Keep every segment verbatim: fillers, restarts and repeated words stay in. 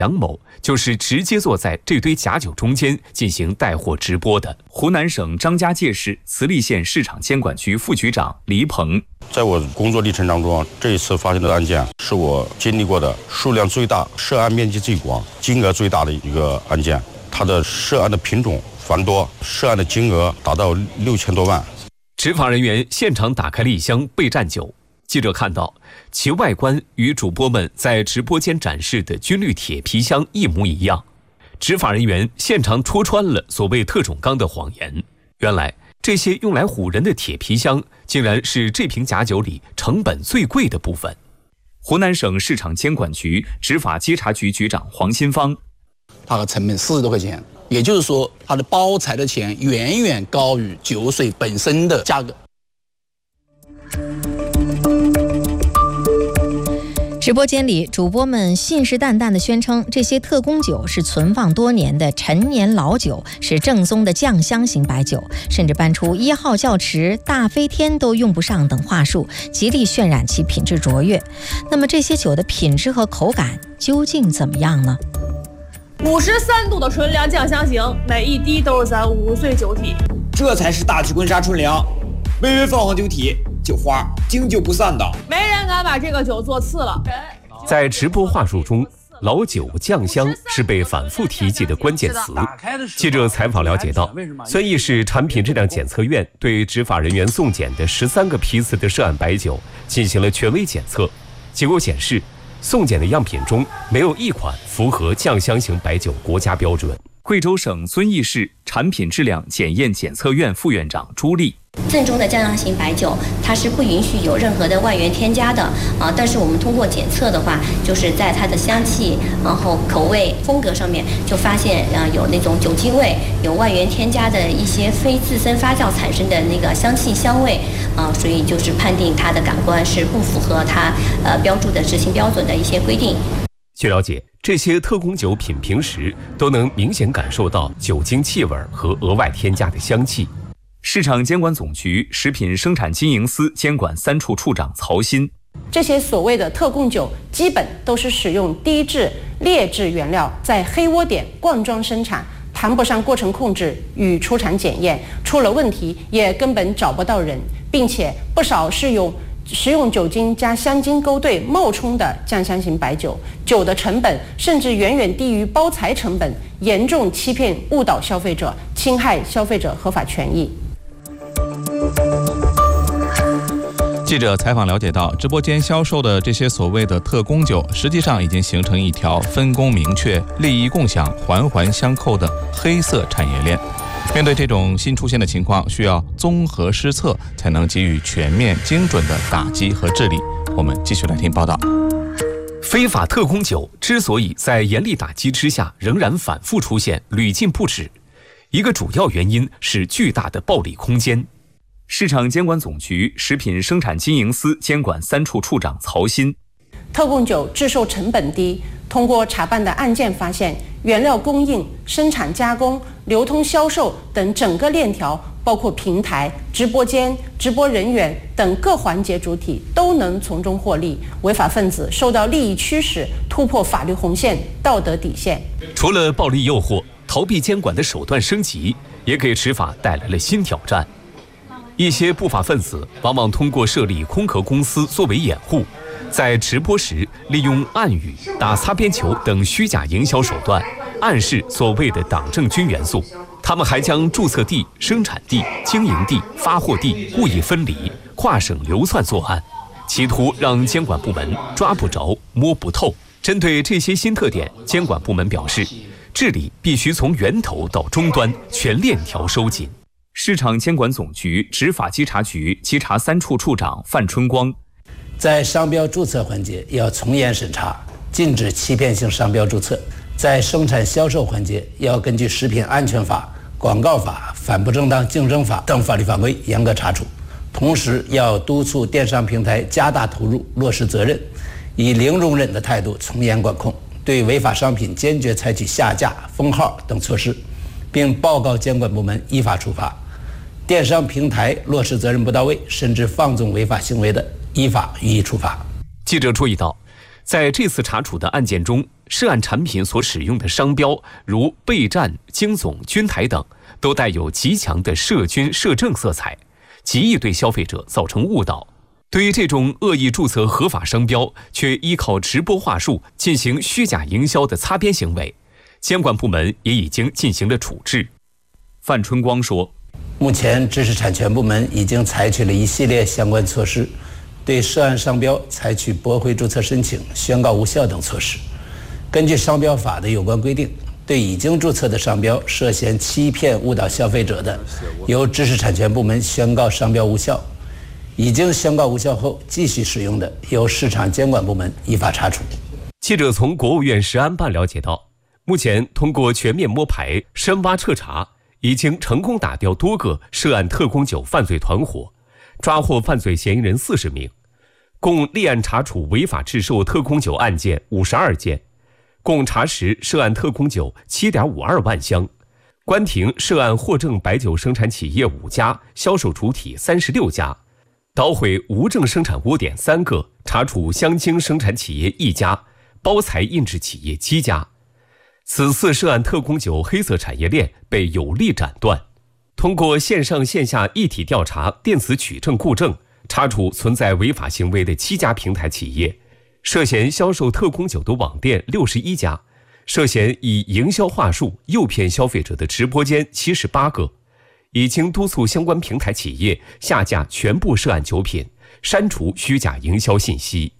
杨某就是直接坐在这堆假酒中间进行带货直播的。湖南省张家界市慈利县市场监管局副局长黎鹏， 在我工作历程当中，这一次发现的案件是我经历过的数量最大、涉案面积最广、金额最大的一个案件。它的涉案的品种繁多，涉案的金额达到六千多万。 执法人员现场打开了一箱备战酒，记者看到其外观与主播们在直播间展示的军绿铁皮箱一模一样。执法人员现场戳穿了所谓特种钢的谎言，原来这些用来唬人的铁皮箱竟然是这瓶假酒里成本最贵的部分。湖南省市场监管局执法稽查局局长黄新芳， 它的成本四十多块钱，也就是说它的包材的钱远远高于酒水本身的价格。 直播间里，主播们信誓旦旦地宣称这些特供酒是存放多年的陈年老酒，是正宗的酱香型白酒，甚至搬出一号窖池、大飞天都用不上等话术，极力渲染其品质卓越。那么这些酒的品质和口感究竟怎么样呢？ 五十三度的纯粮酱香型，每一滴都是咱五岁酒体， 这才是大曲棍沙纯粮，微微放黄酒体，酒花经久不散的， 没人敢把这个酒做次了。 在直播话术中，老酒酱香是被反复提及的关键词。记者采访了解到，遵义市产品质量检测院对执法人员送检的十三个批次的涉案白酒进行了权威检测，结果显示，送检的样品中没有一款符合酱香型白酒国家标准。贵州省遵义市产品质量检验检测院副院长朱丽， 正宗的酱香型白酒，它是不允许有任何的外源添加的啊。但是我们通过检测的话，就是在它的香气、然后口味、风格上面，就发现啊有那种酒精味，有外源添加的一些非自身发酵产生的那个香气香味啊，所以就是判定它的感官是不符合它呃标注的执行标准的一些规定。 据了解，这些特供酒品评时都能明显感受到酒精气味和额外添加的香气。市场监管总局食品生产经营司监管三处处长曹鑫， 这些所谓的特供酒基本都是使用低质劣质原料在黑窝点灌装生产，谈不上过程控制与出厂检验，出了问题也根本找不到人，并且不少是用食用酒精加香精勾兑冒充的酱香型白酒，酒的成本甚至远远低于包材成本，严重欺骗误导消费者，侵害消费者合法权益。 记者采访了解到，直播间销售的这些所谓的特供酒，实际上已经形成一条分工明确、利益共享、环环相扣的黑色产业链。面对这种新出现的情况，需要综合施策，才能给予全面精准的打击和治理。我们继续来听报道。 非法特供酒之所以在严厉打击之下仍然反复出现、屡禁不止，一个主要原因是巨大的暴利空间。市场监管总局食品生产经营司监管三处处长曹鑫， 特供酒制售成本低，通过查办的案件发现，原料供应、生产加工、流通销售等整个链条，包括平台、直播间、直播人员等各环节主体都能从中获利，违法分子受到利益驱使，突破法律红线、道德底线。 除了暴力诱惑，逃避监管的手段升级，也给执法带来了新挑战。一些不法分子往往通过设立空壳公司作为掩护，在直播时利用暗语、打擦边球等虚假营销手段，暗示所谓的党政军元素。他们还将注册地、生产地、经营地、发货地故意分离，跨省流窜作案，企图让监管部门抓不着、摸不透。针对这些新特点，监管部门表示，治理必须从源头到终端全链条收紧。市场监管总局执法稽查局稽查三处处长范春光， 在商标注册环节要从严审查，禁止欺骗性商标注册；在生产销售环节要根据食品安全法、广告法、反不正当竞争法等法律法规严格查处。同时要督促电商平台加大投入，落实责任，以零容忍的态度从严管控，对违法商品坚决采取下架、封号等措施，并报告监管部门依法处罚。电商平台落实责任不到位，甚至放纵违法行为的，依法予以处罚。 记者注意到， 在这次查处的案件中，涉案产品所使用的商标，如备战、京总、军台等，都带有极强的涉军涉政色彩，极易对消费者造成误导。对于这种恶意注册合法商标却依靠直播话术进行虚假营销的擦边行为，监管部门也已经进行了处置。范春光说， 目前知识产权部门已经采取了一系列相关措施，对涉案商标采取驳回注册申请、宣告无效等措施。根据商标法的有关规定，对已经注册的商标涉嫌欺骗误导消费者的，由知识产权部门宣告商标无效；已经宣告无效后继续使用的，由市场监管部门依法查处。 记者从国务院食安办了解到，目前通过全面摸排、深挖彻查，已经成功打掉多个涉案特供酒犯罪团伙，抓获犯罪嫌疑人四十名，共立案查处违法制售特供酒案件五十二件，共查实涉案特供酒 七点五二万箱，关停涉案获证白酒生产企业五家，销售主体三十六家，捣毁无证生产窝点三个，查处香精生产企业一家，包材印制企业七家。此次涉案特供酒黑色产业链被有力斩断。通过线上线下一体调查、电子取证固证，查处存在违法行为的七家平台企业，涉嫌销售特供酒的网店六十一家，涉嫌以营销话术诱骗消费者的直播间七十八个，已经督促相关平台企业下架全部涉案酒品，删除虚假营销信息。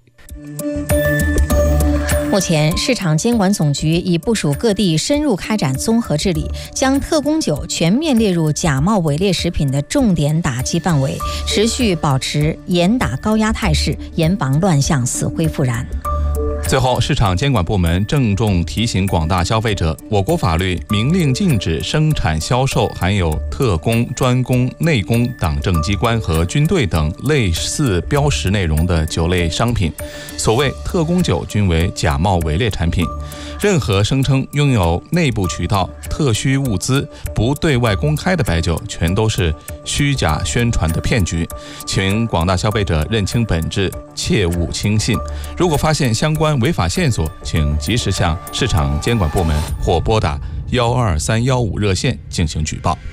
目前，市场监管总局已部署各地深入开展综合治理，将特供酒全面列入假冒伪劣食品的重点打击范围，持续保持严打高压态势，严防乱象死灰复燃。 最后，市场监管部门郑重提醒广大消费者，我国法律明令禁止生产销售含有特供、专供、内供、党政机关和军队等类似标识内容的酒类商品。所谓特供酒均为假冒伪劣产品，任何声称拥有内部渠道、特需物资不对外公开的白酒，全都是虚假宣传的骗局，请广大消费者认清本质，切勿轻信。如果发现相关违法线索，请及时向市场监管部门或拨打幺二三幺五热线进行举报。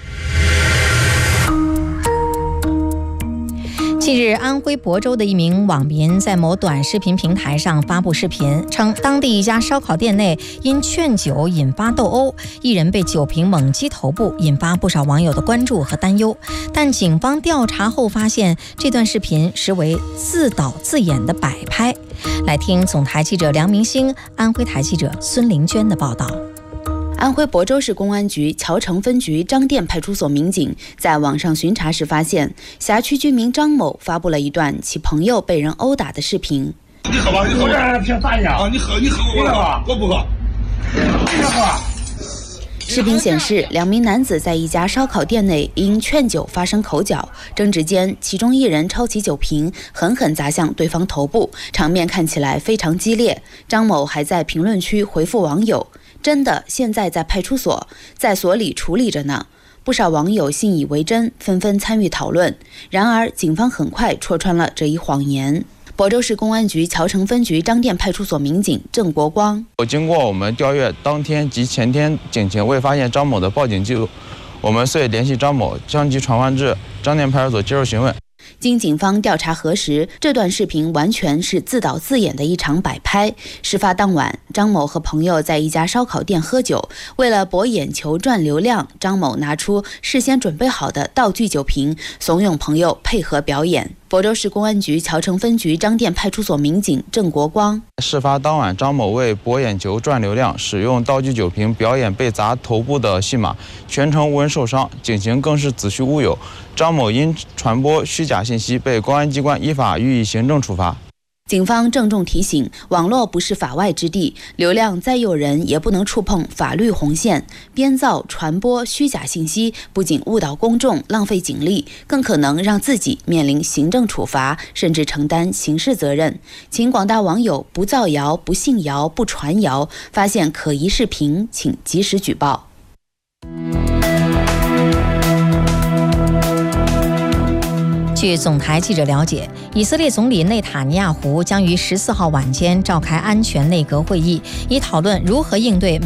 近日，安徽亳州的一名网民在某短视频平台上发布视频，称当地一家烧烤店内因劝酒引发斗殴，一人被酒瓶猛击头部，引发不少网友的关注和担忧。但警方调查后发现，这段视频实为自导自演的摆拍。来听总台记者梁明星、安徽台记者孙玲娟的报道。 安徽亳州市公安局谯城分局张店派出所民警在网上巡查时发现，辖区居民张某发布了一段其朋友被人殴打的视频。 你喝吧，你喝吧，骗啥呀？啊，你喝，你喝我了，我不喝，你喝。 视频显示，两名男子在一家烧烤店内因劝酒发生口角，争执间，其中一人抄起酒瓶，狠狠砸向对方头部，场面看起来非常激烈。张某还在评论区回复网友：“真的，现在在派出所，在所里处理着呢。”不少网友信以为真，纷纷参与讨论。然而，警方很快戳穿了这一谎言。亳州市公安局谯城分局张店派出所民警郑国光： 经过我们调阅当天及前天警情未发现张某的报警记录，我们遂联系张某，将其传唤至张店派出所接受询问。 经警方调查核实，这段视频完全是自导自演的一场摆拍。事发当晚，张某和朋友在一家烧烤店喝酒，为了博眼球赚流量，张某拿出事先准备好的道具酒瓶，怂恿朋友配合表演。亳州市公安局谯城分局张店派出所民警郑国光： 事发当晚，张某为博眼球赚流量，使用道具酒瓶表演被砸头部的戏码，全程无人受伤，警情更是子虚乌有。张某因传播虚假信息被公安机关依法予以行政处罚。 警方郑重提醒，网络不是法外之地，流量再诱人也不能触碰法律红线。编造、传播虚假信息，不仅误导公众、浪费警力，更可能让自己面临行政处罚，甚至承担刑事责任。请广大网友不造谣、不信谣、不传谣，发现可疑视频，请及时举报。 据总台记者了解，以色列总理内塔尼亚胡将于十四号晚间召开安全内阁会议，以讨论如何应对